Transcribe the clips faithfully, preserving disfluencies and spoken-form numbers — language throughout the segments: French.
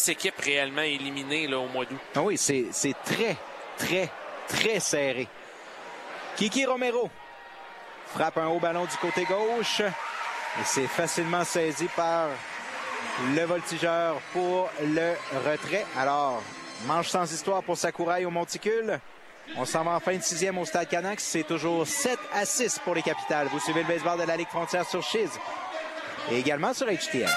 dix équipes réellement éliminées là, au mois d'août. Ah oui, c'est très, très, très serré. Kiki Romero frappe un haut ballon du côté gauche et c'est facilement saisi par le voltigeur pour le retrait. Alors, manche sans histoire pour Sakurai au monticule. On s'en va en fin de sixième au Stade Canac. C'est toujours sept à six pour les Capitales. Vous suivez le baseball de la Ligue Frontière sur Chiz et également sur H T M.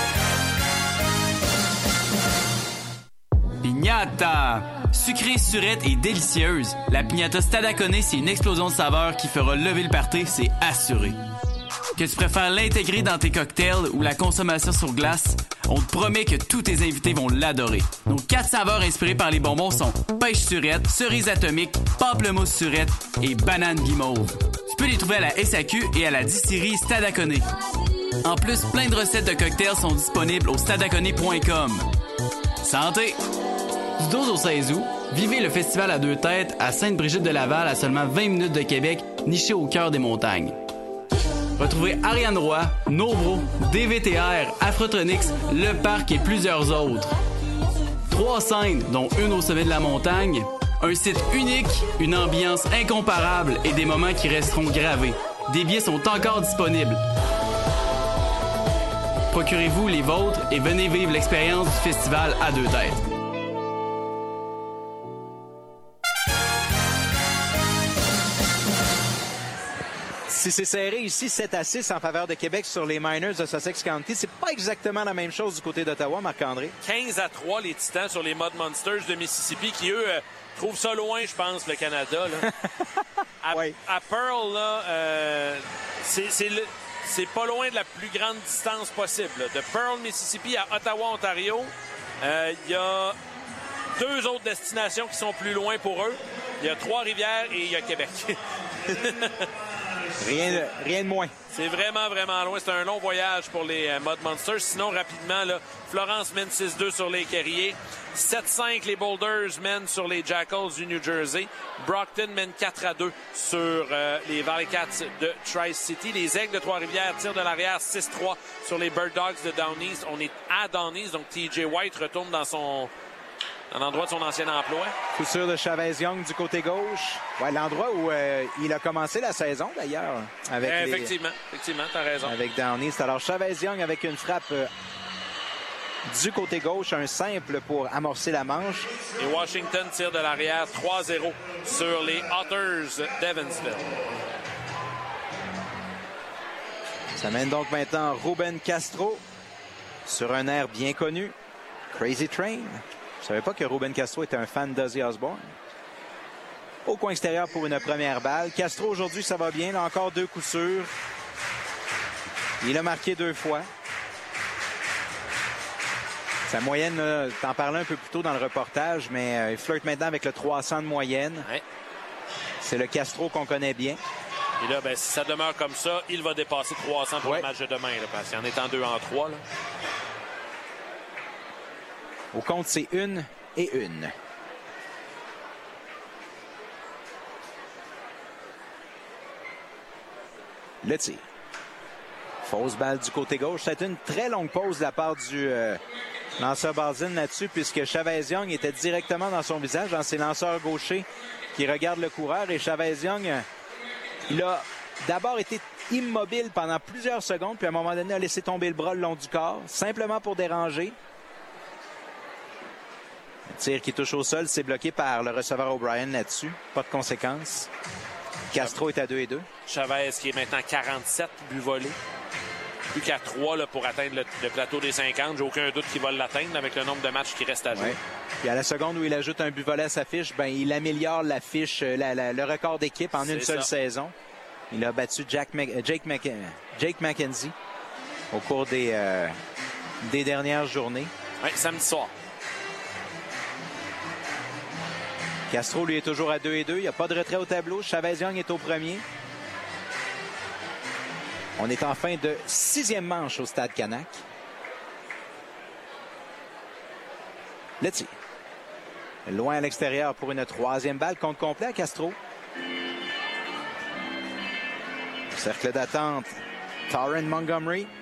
Pignata! Sucrée, surette et délicieuse, la pignata Stadaconé, c'est une explosion de saveurs qui fera lever le party, c'est assuré. Que tu préfères l'intégrer dans tes cocktails ou la consommation sur glace, on te promet que tous tes invités vont l'adorer. Nos quatre saveurs inspirées par les bonbons sont pêche surette, cerise atomique, pamplemousse surette et banane guimauve. Tu peux les trouver à la S A Q et à la distillerie Stadaconé. En plus, plein de recettes de cocktails sont disponibles au stadaconé point com. Santé! Du douze au seize août, vivez le festival à deux têtes à Sainte-Brigitte-de-Laval à seulement vingt minutes de Québec, niché au cœur des montagnes. Retrouvez Ariane Roy, Novro, D V T R, Afrotronics, Le Parc et plusieurs autres. Trois scènes, dont une au sommet de la montagne, un site unique, une ambiance incomparable et des moments qui resteront gravés. Des billets sont encore disponibles. Procurez-vous les vôtres et venez vivre l'expérience du festival à deux têtes. Si c'est serré ici, sept à six en faveur de Québec sur les Miners de Sussex County, c'est pas exactement la même chose du côté d'Ottawa, Marc-André. quinze à trois les Titans sur les Mud Monsters de Mississippi qui, eux, euh, trouvent ça loin, je pense, le Canada. Là. à, oui. à Pearl, là, euh, c'est pas loin de la plus grande distance possible. Là. De Pearl, Mississippi à Ottawa, Ontario, il euh, y a deux autres destinations qui sont plus loin pour eux. Il y a Trois-Rivières et il y a Québec. Rien de, rien de moins. C'est vraiment, vraiment loin. C'est un long voyage pour les euh, Mud Monsters. Sinon, rapidement, là, Florence mène six deux sur les Carriers. sept cinq les Boulders mènent sur les Jackals du New Jersey. Brockton mène quatre à deux sur euh, les Valley Cats de Tri-City. Les Aigles de Trois-Rivières tirent de l'arrière six trois sur les Bird Dogs de Down East. On est à Down East, donc T J White retourne dans son... dans l'endroit de son ancien emploi. Coup sûr de Chavez Young du côté gauche. Ouais, l'endroit où euh, il a commencé la saison, d'ailleurs. Avec euh, les... Effectivement, effectivement, t'as raison. Avec Down East. Alors, Chavez Young avec une frappe euh, du côté gauche, un simple pour amorcer la manche. Et Washington tire de l'arrière trois zéro sur les Otters d'Evansville. Ça mène donc maintenant Ruben Castro sur un air bien connu, Crazy Train. Je ne savais pas que Ruben Castro était un fan d'Ozzy Osbourne. Au coin extérieur pour une première balle. Castro, aujourd'hui, ça va bien. Là, encore deux coups sûrs. Il a marqué deux fois. Sa moyenne, t'en parlais un peu plus tôt dans le reportage, mais euh, il flirte maintenant avec le trois cents de moyenne. Ouais. C'est le Castro qu'on connaît bien. Et là, ben, si ça demeure comme ça, il va dépasser trois cents pour ouais. le match de demain. Là, parce qu'en étant deux en trois, là. Au compte, c'est une et une. Le tir. Fausse balle du côté gauche. C'est une très longue pause de la part du euh, lanceur Barzine là-dessus, puisque Chavez Young était directement dans son visage, dans ses lanceurs gauchers qui regardent le coureur. Et Chavez Young, il a d'abord été immobile pendant plusieurs secondes, puis à un moment donné, a laissé tomber le bras le long du corps, simplement pour déranger. Le tir qui touche au sol, c'est bloqué par le receveur O'Brien là-dessus. Pas de conséquences. Castro est à deux et deux. Chavez qui est maintenant quarante-sept buts volés. Plus qu'à trois là, pour atteindre le, le plateau des cinquante. J'ai aucun doute qu'il va l'atteindre avec le nombre de matchs qui restent à jouer. Ouais. Puis à la seconde où il ajoute un but volé à sa fiche, ben, il améliore la fiche, la, la, le record d'équipe en une seule ça. saison. Il a battu Jack Mac, Jake, Mac, Jake McKenzie au cours des, euh, des dernières journées. Oui, samedi soir. Castro, lui, est toujours à deux et deux. Il n'y a pas de retrait au tableau. Chavez Young est au premier. On est en fin de sixième manche au Stade Canac. Le tir. Loin à l'extérieur pour une troisième balle. Compte complet à Castro. Cercle d'attente. Torren Montgomery.